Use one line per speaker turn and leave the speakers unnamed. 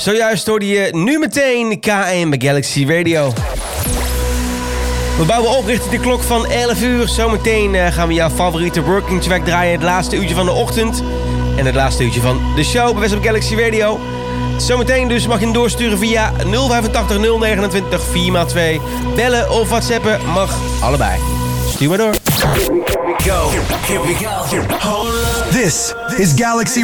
Zojuist hoorde je nu meteen K1 bij Galaxy Radio. We bouwen op richting de klok van 11 uur. Zometeen gaan we jouw favoriete working track draaien. Het laatste uurtje van de ochtend. En het laatste uurtje van de show bij West op Galaxy Radio. Zometeen dus mag je hem doorsturen via 085 029 4x2. Bellen of whatsappen mag allebei. Stuur maar door.
Here we go. Here we go. Hold up. This is Galaxy